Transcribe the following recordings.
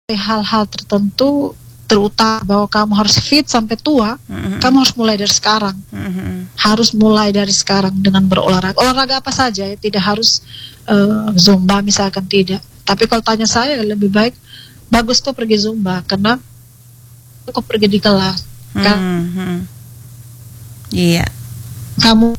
hal-hal tertentu, terutama bahwa kamu harus fit sampai tua, kamu harus mulai dari sekarang. Harus mulai dari sekarang dengan berolahraga. Olahraga apa saja, ya. Tidak harus Zumba misalkan, tidak. Tapi kalau tanya saya, lebih baik bagus kok pergi Zumba, karena kok pergi di kelas. Iya. Kamu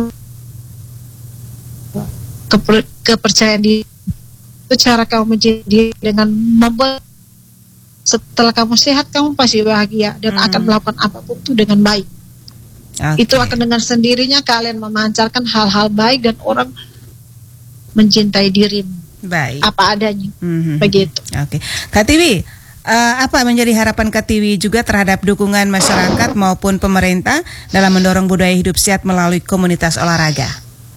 kepercayaan diri itu cara kamu menjadi dengan membuat setelah kamu sehat kamu pasti bahagia dan akan melakukan apapun itu dengan baik. Itu akan dengan sendirinya kalian memancarkan hal-hal baik dan orang mencintai dirimu baik apa adanya. Begitu. Oke. Kak Tiwi, apa menjadi harapan Kak Tiwi juga terhadap dukungan masyarakat maupun pemerintah dalam mendorong budaya hidup sehat melalui komunitas olahraga?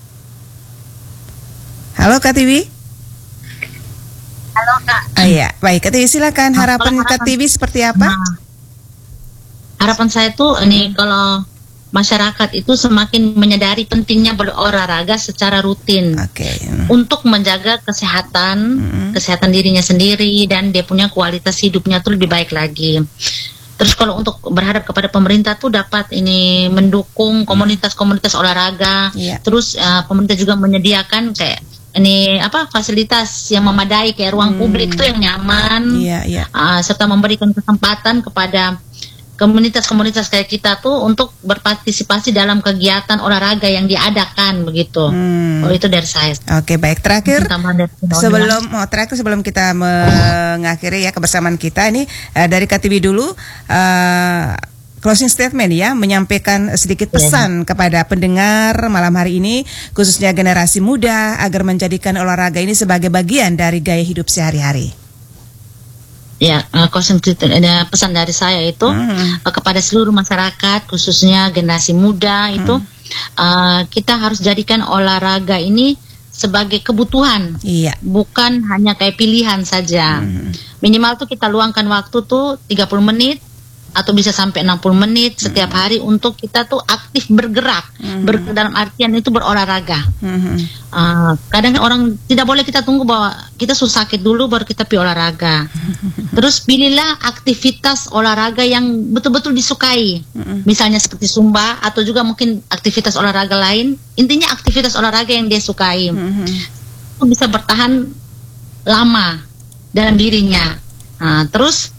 Halo Kak Tiwi. Halo Kak. Iya, baik. Kak Tiwi silakan. Harapan Kak Tiwi seperti apa? Harapan saya tuh ini kalau masyarakat itu semakin menyadari pentingnya berolahraga secara rutin untuk menjaga kesehatan dirinya sendiri dan dia punya kualitas hidupnya tuh lebih baik lagi. Terus kalau untuk berharap kepada pemerintah tuh dapat ini mendukung komunitas-komunitas olahraga. Terus pemerintah juga menyediakan kayak ini fasilitas yang memadai kayak ruang publik tuh yang nyaman, serta memberikan kesempatan kepada komunitas-komunitas kayak kita tuh untuk berpartisipasi dalam kegiatan olahraga yang diadakan begitu. Oh, itu dari saya. Oke, baik. Terakhir sebelum kita mengakhiri ya kebersamaan kita ini dari Kak Tiwi dulu closing statement ya, menyampaikan sedikit pesan kepada pendengar malam hari ini khususnya generasi muda agar menjadikan olahraga ini sebagai bagian dari gaya hidup sehari-hari. Ya, ada pesan dari saya itu kepada seluruh masyarakat, khususnya generasi muda itu kita harus jadikan olahraga ini sebagai kebutuhan, bukan hanya kayak pilihan saja. Minimal tuh kita luangkan waktu tuh 30 menit atau bisa sampai 60 menit setiap hari untuk kita tuh aktif bergerak, dalam artian itu berolahraga. Kadang orang tidak boleh kita tunggu bahwa kita sudah sakit dulu baru kita pergi olahraga. Terus pilihlah aktivitas olahraga yang betul-betul disukai, misalnya seperti Zumba atau juga mungkin aktivitas olahraga lain. Intinya aktivitas olahraga yang dia sukai itu bisa bertahan lama dalam dirinya. Terus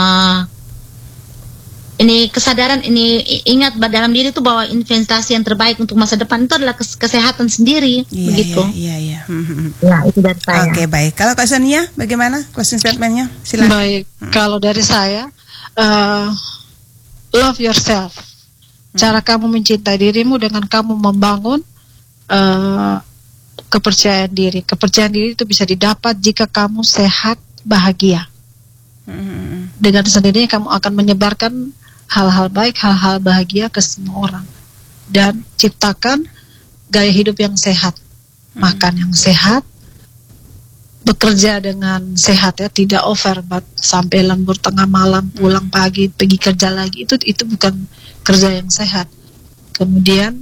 ini kesadaran ini ingat dalam diri itu bahwa investasi yang terbaik untuk masa depan itu adalah kesehatan sendiri, begitu. Iya. Ya, itu dari saya. Oke, baik. Kalau Kak Sonia, bagaimana closing statementnya? Silakan. Baik, kalau dari saya, love yourself. Cara kamu mencintai dirimu dengan kamu membangun kepercayaan diri. Kepercayaan diri itu bisa didapat jika kamu sehat, bahagia. Dengan sendirinya kamu akan menyebarkan hal-hal baik, hal-hal bahagia ke semua orang. Dan ciptakan gaya hidup yang sehat. Makan yang sehat, bekerja dengan sehat ya, tidak over sampai lembur tengah malam, pulang pagi, pergi kerja lagi. Itu bukan kerja yang sehat. Kemudian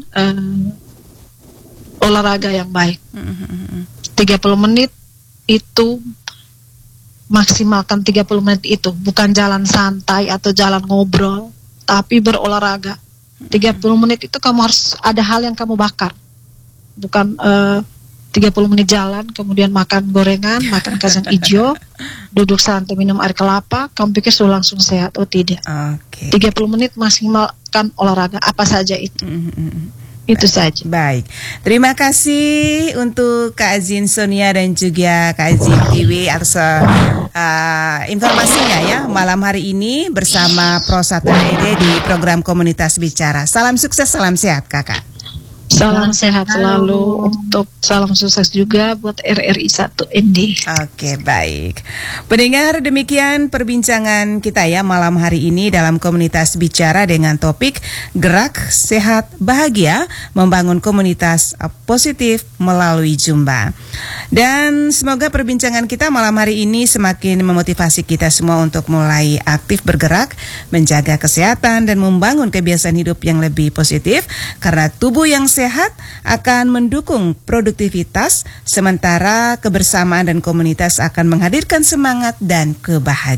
olahraga yang baik. 30 menit itu maksimalkan 30 menit itu, bukan jalan santai atau jalan ngobrol, tapi berolahraga. 30 menit itu kamu harus ada hal yang kamu bakar. Bukan 30 menit jalan, kemudian makan gorengan, makan kacang hijau, duduk santai minum air kelapa, kamu pikir sudah langsung sehat. Oh tidak. 30 menit maksimalkan olahraga, apa saja itu. Itu saja. Baik. Terima kasih untuk Kak Azin Sonia dan juga Kak Azin Tiwi atas informasinya ya malam hari ini bersama Pro 1ED di program Komunitas Bicara. Salam sukses, salam sehat Kakak. Salam sehat selalu untuk salam sukses juga buat RRI 1ND. Oke, baik. Pendengar, demikian perbincangan kita ya malam hari ini dalam Komunitas Bicara dengan topik Gerak Sehat Bahagia Membangun Komunitas Positif Melalui Zumba. Dan semoga perbincangan kita malam hari ini semakin memotivasi kita semua untuk mulai aktif bergerak, menjaga kesehatan dan membangun kebiasaan hidup yang lebih positif karena tubuh yang sehat akan mendukung produktivitas, sementara kebersamaan dan komunitas akan menghadirkan semangat dan kebahagiaan.